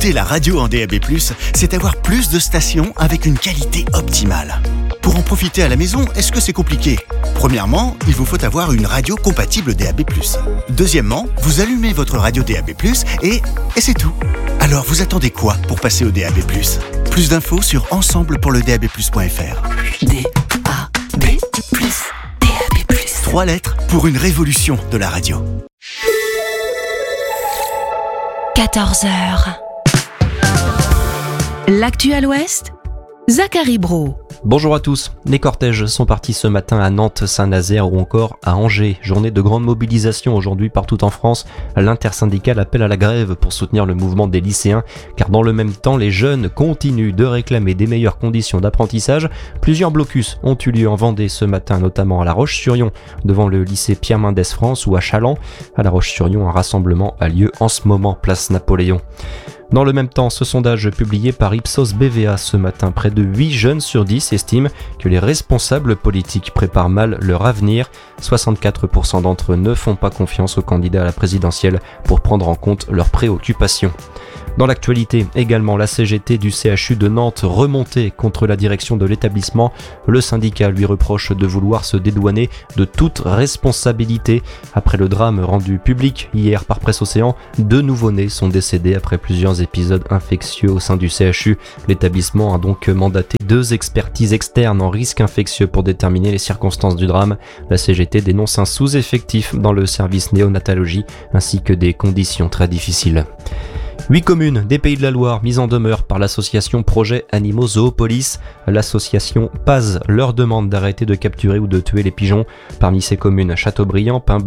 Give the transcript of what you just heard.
Écouter la radio en DAB+, c'est avoir plus de stations avec une qualité optimale. Pour en profiter à la maison, est-ce que c'est compliqué ? Premièrement, il vous faut avoir une radio compatible DAB+. Deuxièmement, vous allumez votre radio DAB+, et c'est tout. Alors vous attendez quoi pour passer au DAB+? Plus d'infos sur ensemblepourledab+.fr. DAB+, DAB+. 3 lettres pour une révolution de la radio. 14h. L'actu à l'Ouest, Zachary Brault. Bonjour à tous. Les cortèges sont partis ce matin à Nantes, Saint-Nazaire ou encore à Angers. Journée de grande mobilisation aujourd'hui partout en France. L'intersyndicale appelle à la grève pour soutenir le mouvement des lycéens, car dans le même temps, les jeunes continuent de réclamer des meilleures conditions d'apprentissage. Plusieurs blocus ont eu lieu en Vendée ce matin, notamment à La Roche-sur-Yon, devant le lycée Pierre Mendès France, ou à Challans. À La Roche-sur-Yon, un rassemblement a lieu en ce moment, place Napoléon. Dans le même temps, ce sondage publié par Ipsos BVA ce matin, près de 8 jeunes sur 10 estiment que les responsables politiques préparent mal leur avenir. 64% d'entre eux ne font pas confiance aux candidats à la présidentielle pour prendre en compte leurs préoccupations. Dans l'actualité également, la CGT du CHU de Nantes remontée contre la direction de l'établissement. Le syndicat lui reproche de vouloir se dédouaner de toute responsabilité. Après le drame rendu public hier par Presse Océan, 2 nouveau-nés sont décédés après plusieurs épisodes infectieux au sein du CHU. L'établissement a donc mandaté 2 expertises externes en risque infectieux pour déterminer les circonstances du drame. La CGT dénonce un sous-effectif dans le service néonatologie ainsi que des conditions très difficiles. 8 communes des Pays de la Loire mises en demeure par l'association Projet Animaux Zoopolis. L'association PAZ leur demande d'arrêter de capturer ou de tuer les pigeons. Parmi ces communes, Châteaubriand,